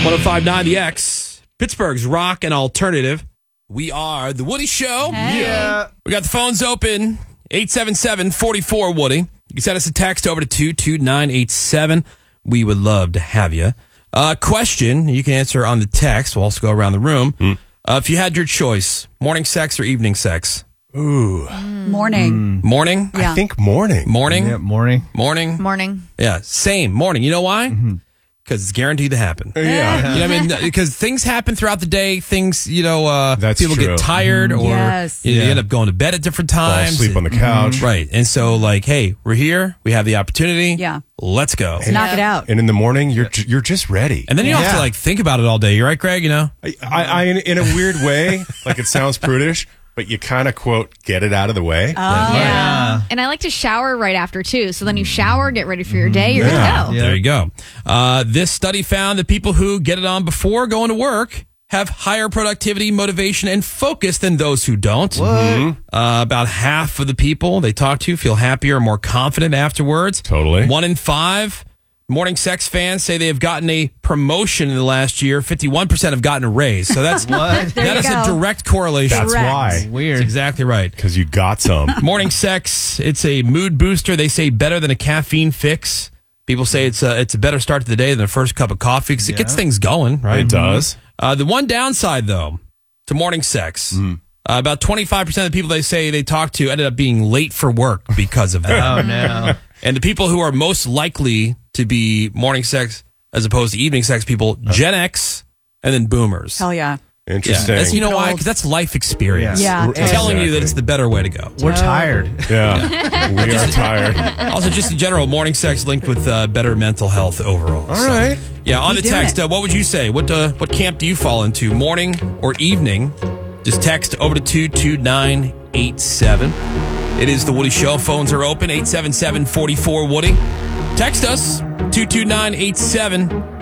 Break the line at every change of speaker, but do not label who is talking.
105.9 The X, Pittsburgh's rock and alternative. We are The Woody Show.
Hey.
Yeah.
We got the phones open, 877-44-WOODY. You can send us a text over to 22987. We would love to have you. Question you can answer on the text. We'll also go around the room. If you had your choice, morning sex or evening sex?
Ooh.
Morning.
Morning?
Yeah.
I think morning.
Morning?
Yeah, morning.
Morning?
Morning.
Yeah, same. Morning. You know why? Because it's guaranteed to happen.
Yeah.
You know what I mean? Because things happen throughout the day. Things,
That's
people
true.
get tired or
Yes.
you
Yeah.
end up going to bed at different
Fall
times.
asleep on the couch.
Right. And so, hey, we're here. We have the opportunity.
Yeah.
Let's go.
Knock it out.
And in the morning, you're just ready.
And then you don't have
Yeah.
to, think about it all day. You're right, Greg?
I in a weird way, it sounds prudish, but you kind of, quote, get it out of the way.
Yeah.
And I like to shower right after, too. So then you shower, get ready for your day, you're
Yeah.
good to go.
Yeah.
There you go. This study found that people who get it on before going to work have higher productivity, motivation, and focus than those who don't. About half of the people they talk to feel happier and more confident afterwards.
Totally.
1 in 5 morning sex fans say they have gotten a promotion in the last year. 51% have gotten a raise. So that's
What?
There
that
you
is
go.
a direct correlation.
That's
Correct.
why.
That's
Weird.
exactly right.
Because you got some.
Morning sex, it's a mood booster. They say better than a caffeine fix. People say it's a better start to the day than the first cup of coffee because it gets things going, right?
It does.
The one downside, though, to morning sex, about 25% of the people they say they talk to ended up being late for work because of that.
Oh, no.
And the people who are most likely to be morning sex as opposed to evening sex people, Gen X and then boomers.
Hell yeah.
Interesting.
That's, you know why?
Old.
Because that's life experience.
Yeah.
It's telling you that it's the better way to go.
We're tired.
Yeah. We are tired.
Also, just in general, morning sex linked with better mental health overall.
All right.
Yeah, on the
doing
text,
it.
what would you say? What camp do you fall into, morning or evening? Just text over to 22987. It is The Woody Show. Phones are open, 877-44-WOODY. Text us, 22987.